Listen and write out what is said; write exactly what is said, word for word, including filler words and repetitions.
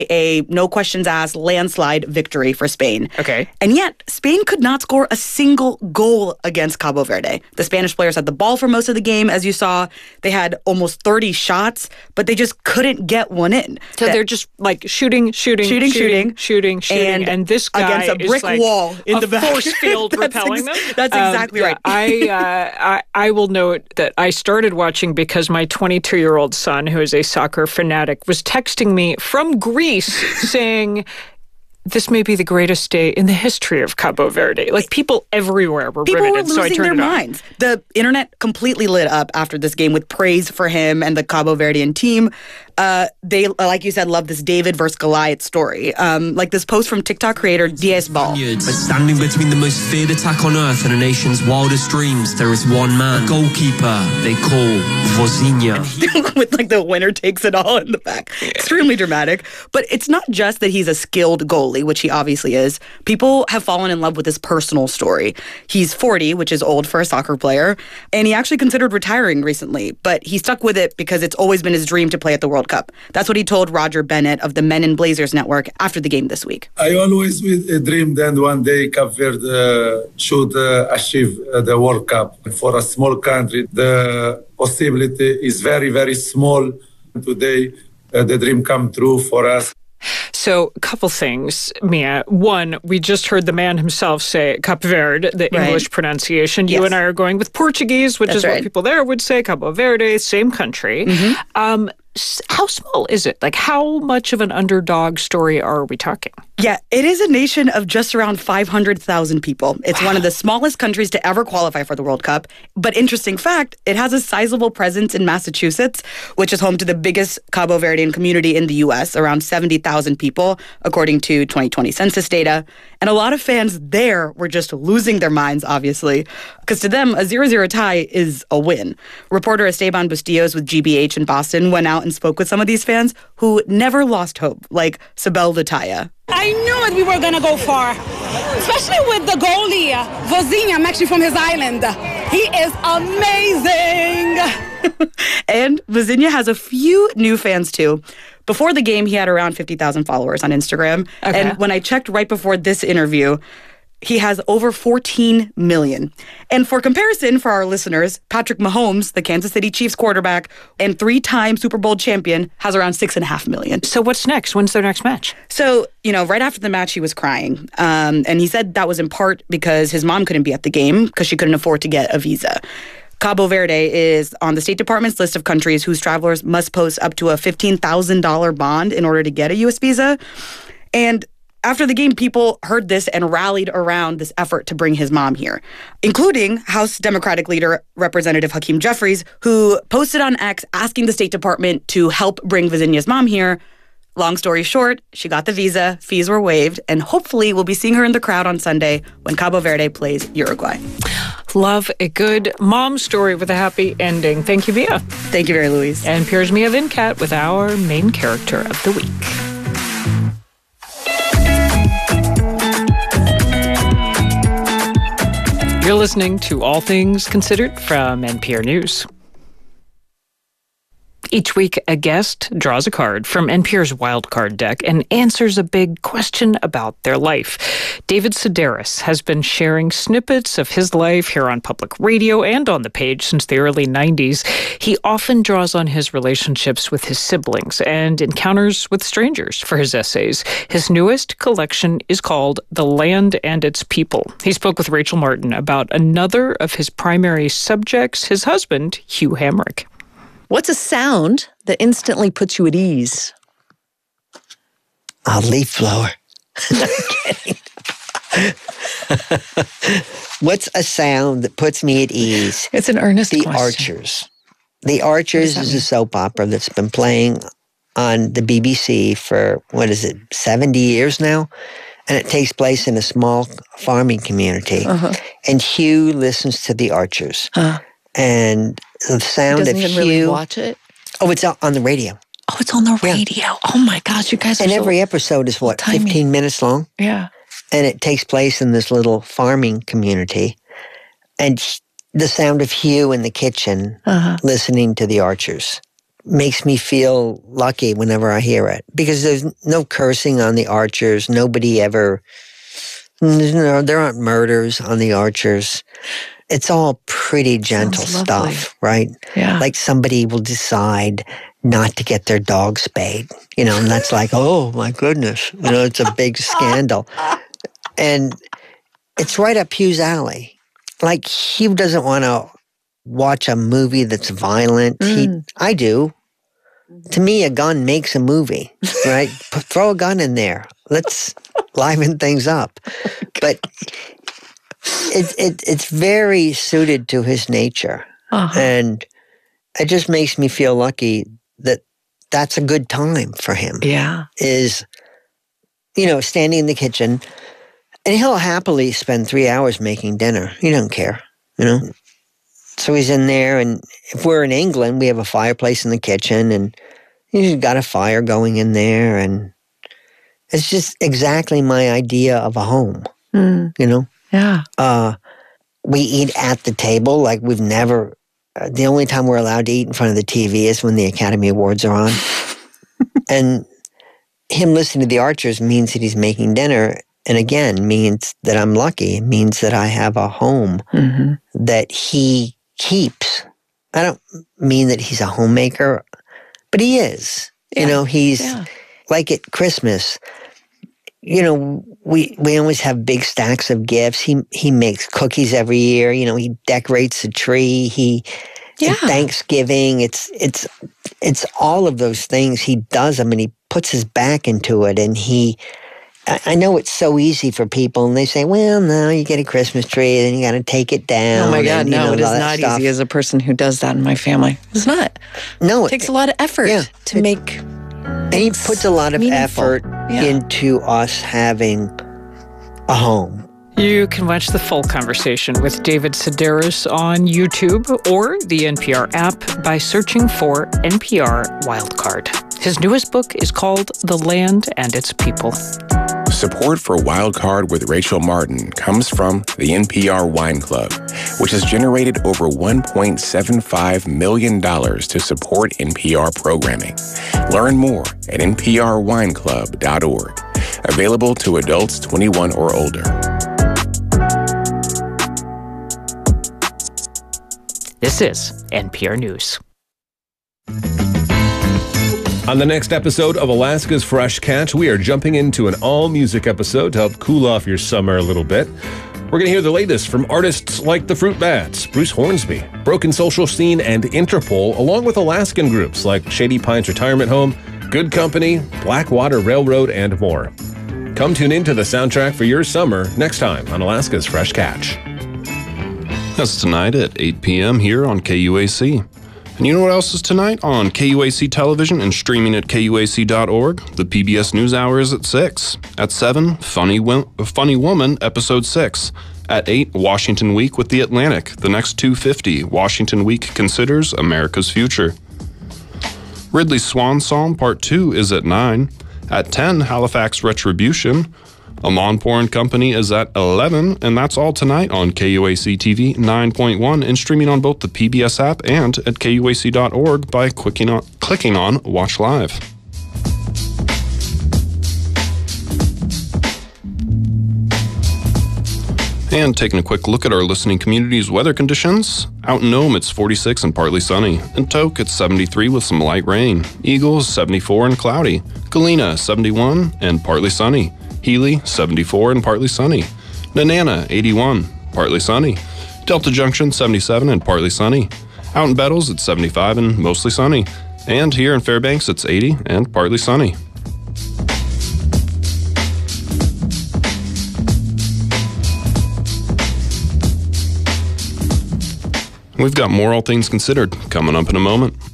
a no questions asked landslide victory for Spain. Okay. And yet, Spain could not score a single goal against Cabo Verde. The Spanish players had the ball for most of the game, as you saw. They had almost thirty shots, but they just couldn't get one in. So that, they're just like shooting, shooting, shooting, shooting, shooting, shooting, and, and this guy against a brick is like wall in a the back. force field that's repelling ex- them. That's exactly um, right. Yeah, I, uh, I I will note that I started watching because my twenty-two-year-old son, who is a soccer fanatic, was texting me from Greece saying, this may be the greatest day in the history of Cabo Verde. Like, people everywhere were People riveted, were so I losing turned their it on. minds. The internet completely lit up after this game with praise for him and the Cabo Verdean team. Uh, they, like you said, love this David versus Goliath story. Um, like this post from TikTok creator Diaz Ball. But standing between the most feared attack on earth and a nation's wildest dreams, there is one man, a goalkeeper they call Vozinha. With like the winner takes it all in the back. Extremely dramatic. But it's not just that he's a skilled goalie, which he obviously is. People have fallen in love with his personal story. He's forty, which is old for a soccer player, and he actually considered retiring recently, but he stuck with it because it's always been his dream to play at the World Cup. That's what he told Roger Bennett of the Men in Blazers Network after the game this week. I always dreamed that one day Cape Verde uh, should uh, achieve uh, the World Cup. For a small country, the possibility is very, very small. Today, uh, the dream come true for us. So, a couple things, Mia. One, we just heard the man himself say Cape Verde, the Right. English pronunciation. You Yes. and I are going with Portuguese, which That's is right. what people there would say. Cabo Verde, same country. Mm-hmm. Um, s- how small is it? Like, how much of an underdog story are we talking? Yeah, it is a nation of just around five hundred thousand people. It's wow. one of the smallest countries to ever qualify for the World Cup. But interesting fact, it has a sizable presence in Massachusetts, which is home to the biggest Cabo Verdean community in the U S, around seventy thousand people, according to twenty twenty census data. And a lot of fans there were just losing their minds, obviously, because to them, a zero zero tie is a win. Reporter Esteban Bustillos with G B H in Boston went out and spoke with some of these fans who never lost hope, like Sibel Lataya. I knew it we were going to go far, especially with the goalie, Vozinha. I'm actually from his island. He is amazing. And Vozinha has a few new fans, too. Before the game, he had around fifty thousand followers on Instagram. Okay. And when I checked right before this interview, he has over fourteen million. And for comparison, for our listeners, Patrick Mahomes, the Kansas City Chiefs quarterback and three-time Super Bowl champion, has around six and a half million. So what's next? When's their next match? So, you know, right after the match, he was crying. Um, and he said that was in part because his mom couldn't be at the game because she couldn't afford to get a visa. Cabo Verde is on the State Department's list of countries whose travelers must post up to a fifteen thousand dollars bond in order to get a U S visa. And after the game, people heard this and rallied around this effort to bring his mom here, including House Democratic leader Representative Hakeem Jeffries, who posted on X asking the State Department to help bring Vozinha's mom here. Long story short, she got the visa, fees were waived, and hopefully we'll be seeing her in the crowd on Sunday when Cabo Verde plays Uruguay. Love a good mom story with a happy ending. Thank you, Mia. Thank you, Mary Louise. And here's Mia Vincat with our main character of the week. You're listening to All Things Considered from N P R News. Each week, a guest draws a card from N P R's wildcard deck and answers a big question about their life. David Sedaris has been sharing snippets of his life here on public radio and on the page since the early nineties. He often draws on his relationships with his siblings and encounters with strangers for his essays. His newest collection is called The Land and Its People. He spoke with Rachel Martin about another of his primary subjects, his husband, Hugh Hamrick. What's a sound that instantly puts you at ease? A leaf blower. I'm kidding. What's a sound that puts me at ease? It's an earnest The question. Archers. The Archers is a soap opera that's been playing on the B B C for, what is it, seventy years now? And it takes place in a small farming community. Uh-huh. And Hugh listens to the Archers. Uh, And the sound doesn't of even Hugh... really watch it? Oh, it's on the radio. Oh, it's on the radio. Yeah. Oh, my gosh, you guys are And so every episode is, what, timey. fifteen minutes long? Yeah. And it takes place in this little farming community. And the sound of Hugh in the kitchen Uh-huh. listening to the Archers makes me feel lucky whenever I hear it because there's no cursing on the Archers. Nobody ever, no, there aren't murders on the Archers. It's all pretty gentle stuff, right? Yeah. Like somebody will decide not to get their dog spayed, you know, and that's like, oh my goodness, you know, it's a big scandal. And it's right up Hugh's alley. Like, Hugh doesn't want to watch a movie that's violent. Mm. He, I do. To me, a gun makes a movie, right? P- throw a gun in there. Let's liven things up. But it, it it's very suited to his nature. Uh-huh. And it just makes me feel lucky that that's a good time for him. Yeah. Is, you know, standing in the kitchen, and he'll happily spend three hours making dinner. He doesn't care, you know? So he's in there, and if we're in England, we have a fireplace in the kitchen, and he's got a fire going in there, and it's just exactly my idea of a home, mm. you know? Yeah. Uh, we eat at the table like we've never... Uh, the only time we're allowed to eat in front of the T V is when the Academy Awards are on. And him listening to the Archers means that he's making dinner, and again, means that I'm lucky. It means that I have a home mm-hmm. that he keeps. I don't mean that he's a homemaker, but he is. Yeah. You know, he's yeah. like at Christmas. You know, we we always have big stacks of gifts. He he makes cookies every year. You know, he decorates the tree. He yeah. Thanksgiving. It's it's it's all of those things he does. I mean, he puts his back into it, and he. I know it's so easy for people, and they say, "Well, no, you get a Christmas tree, then you got to take it down." Oh my God, and, no, know, it is not stuff. Easy as a person who does that in my family. It's not. No, it takes a lot of effort yeah, to it, make. And he puts a lot of meaningful. effort yeah. into us having a home. You can watch the full conversation with David Sedaris on YouTube or the N P R app by searching for N P R Wildcard. His newest book is called The Land and Its People. Support for Wildcard with Rachel Martin comes from the N P R Wine Club, which has generated over one point seven five million dollars to support N P R programming. Learn more at N P R wine club dot org. Available to adults twenty-one or older. This is N P R News. On the next episode of Alaska's Fresh Catch, we are jumping into an all-music episode to help cool off your summer a little bit. We're going to hear the latest from artists like the Fruit Bats, Bruce Hornsby, Broken Social Scene, and Interpol, along with Alaskan groups like Shady Pines Retirement Home, Good Company, Blackwater Railroad, and more. Come tune in to the soundtrack for your summer next time on Alaska's Fresh Catch. That's tonight at eight p.m. here on K U A C. And you know what else is tonight on K U A C television and streaming at K U A C dot org? The P B S NewsHour is at six. At seven, Funny, Wo- Funny Woman, Episode six. At eight, Washington Week with The Atlantic. The next two fifty, Washington Week Considers America's Future. Ridley's Swan Song Part two is at nine. At ten, Halifax Retribution. Amonpour and Company is at eleven, and that's all tonight on K U A C T V nine point one and streaming on both the P B S app and at K U A C dot org by clicking on, clicking on Watch Live. And taking a quick look at our listening community's weather conditions. Out in Nome, it's forty-six and partly sunny. In Tok, it's seventy-three with some light rain. Eagles, seventy-four and cloudy. Galena, seventy-one and partly sunny. Healy, seventy-four and partly sunny. Nenana, eighty-one, partly sunny. Delta Junction, seventy-seven and partly sunny. Out in Bettles, it's seventy-five and mostly sunny. And here in Fairbanks, it's eighty and partly sunny. We've got more All Things Considered coming up in a moment.